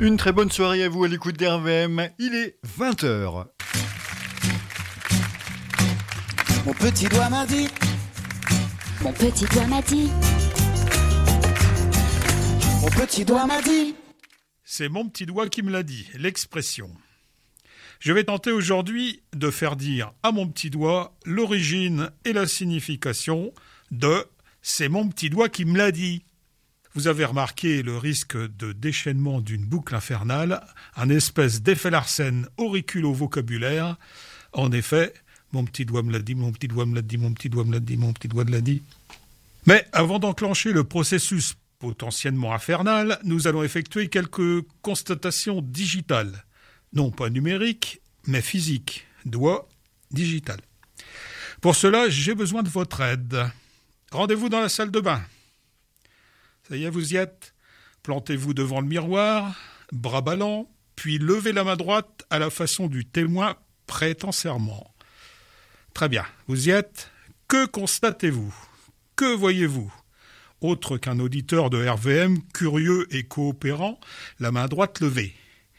Une très bonne soirée à vous à l'écoute d'RVM. Il est 20h. Mon petit doigt m'a dit. Mon petit doigt m'a dit. Mon petit doigt m'a dit. C'est mon petit doigt qui me l'a dit, l'expression. Je vais tenter aujourd'hui de faire dire à mon petit doigt l'origine et la signification de « c'est mon petit doigt qui me l'a dit ». Vous avez remarqué le risque de déchaînement d'une boucle infernale, un espèce d'effet Larsen auriculo-vocabulaire. En effet, mon petit doigt me l'a dit, mon petit doigt me l'a dit, mon petit doigt me l'a dit, mon petit doigt me l'a dit. Mais avant d'enclencher le processus potentiellement infernal, nous allons effectuer quelques constatations digitales. Non pas numériques, mais physiques. Doigt digital. Pour cela, j'ai besoin de votre aide. Rendez-vous dans la salle de bain. Ça y est, vous y êtes. Plantez-vous devant le miroir, bras ballants, puis levez la main droite à la façon du témoin prêtant serment. Très bien, vous y êtes. Que constatez-vous ? Que voyez-vous ? Autre qu'un auditeur de RVM, curieux et coopérant, la main droite levée.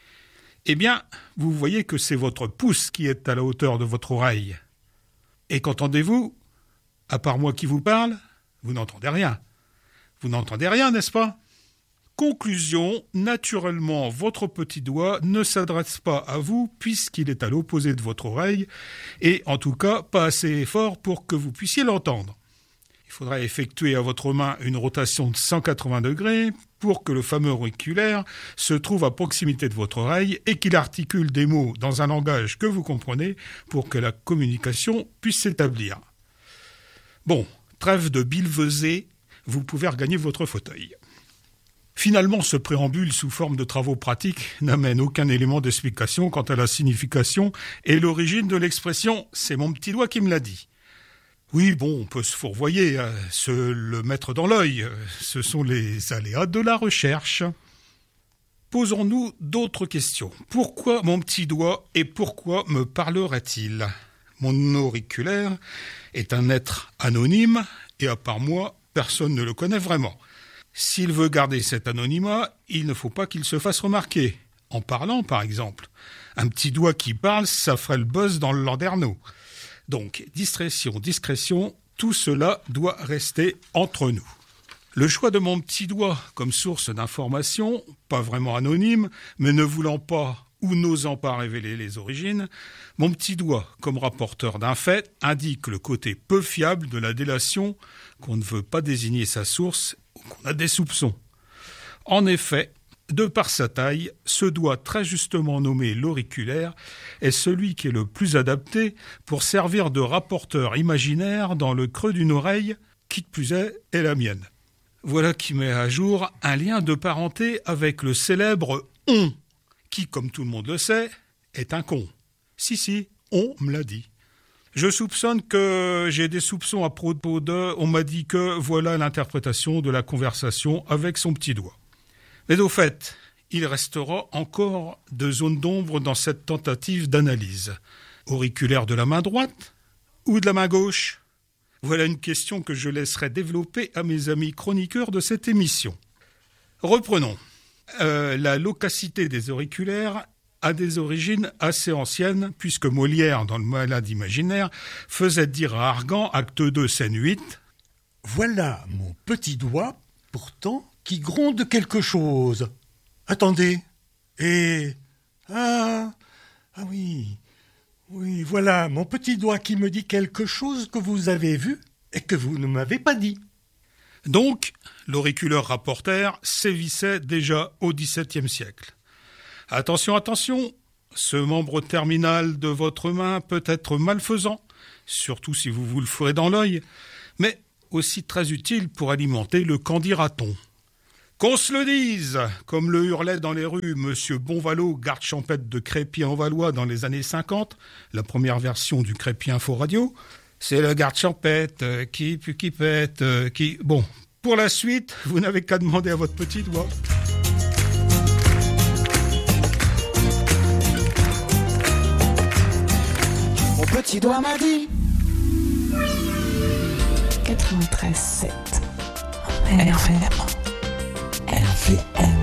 Eh bien, vous voyez que c'est votre pouce qui est à la hauteur de votre oreille. Et qu'entendez-vous ? À part moi qui vous parle, vous n'entendez rien. Vous n'entendez rien, n'est-ce pas ? Conclusion, naturellement, votre petit doigt ne s'adresse pas à vous puisqu'il est à l'opposé de votre oreille et, en tout cas, pas assez fort pour que vous puissiez l'entendre. Il faudra effectuer à votre main une rotation de 180 degrés pour que le fameux auriculaire se trouve à proximité de votre oreille et qu'il articule des mots dans un langage que vous comprenez pour que la communication puisse s'établir. Bon, trêve de billevesée, vous pouvez regagner votre fauteuil. Finalement, ce préambule sous forme de travaux pratiques n'amène aucun élément d'explication quant à la signification et l'origine de l'expression « c'est mon petit doigt qui me l'a dit ». Oui, bon, on peut se fourvoyer, se le mettre dans l'œil. Ce sont les aléas de la recherche. Posons-nous d'autres questions. Pourquoi mon petit doigt et pourquoi me parlerait-il ? Mon auriculaire est un être anonyme et à part moi, personne ne le connaît vraiment. S'il veut garder cet anonymat, il ne faut pas qu'il se fasse remarquer. En parlant, par exemple. Un petit doigt qui parle, ça ferait le buzz dans le landerneau. Donc, discrétion, tout cela doit rester entre nous. Le choix de mon petit doigt comme source d'information, pas vraiment anonyme, mais ne voulant pas ou n'osant pas révéler les origines, mon petit doigt, comme rapporteur d'un fait, indique le côté peu fiable de la délation, qu'on ne veut pas désigner sa source ou qu'on a des soupçons. En effet, de par sa taille, ce doigt très justement nommé l'auriculaire est celui qui est le plus adapté pour servir de rapporteur imaginaire dans le creux d'une oreille, qui de plus est la mienne. Voilà qui met à jour un lien de parenté avec le célèbre « on », qui, comme tout le monde le sait, est un con. Si, on me l'a dit. Je soupçonne que j'ai des soupçons à propos de « on m'a dit que » voilà l'interprétation de la conversation avec son petit doigt. Mais au fait, il restera encore deux zones d'ombre dans cette tentative d'analyse. Auriculaire de la main droite ou de la main gauche ? Voilà une question que je laisserai développer à mes amis chroniqueurs de cette émission. Reprenons. La loquacité des auriculaires a des origines assez anciennes, puisque Molière, dans Le Malade imaginaire, faisait dire à Argan, acte 2, scène 8, « Voilà mon petit doigt, pourtant, qui gronde quelque chose. Attendez. Et... Ah oui, voilà mon petit doigt qui me dit quelque chose que vous avez vu et que vous ne m'avez pas dit. » Donc, l'auriculeur rapporteur sévissait déjà au XVIIe siècle. Attention, ce membre terminal de votre main peut être malfaisant, surtout si vous vous le ferez dans l'œil, mais aussi très utile pour alimenter le qu'en dira-t-on. Qu'on se le dise, comme le hurlait dans les rues Monsieur Bonvallot, garde champêtre de Crépy-en-Valois dans les années 50, la première version du Crépy Info Radio, c'est le garde champêtre qui pète, qui... Bon, pour la suite, vous n'avez qu'à demander à votre petit doigt. Mon petit doigt m'a dit. 93.7 RVM.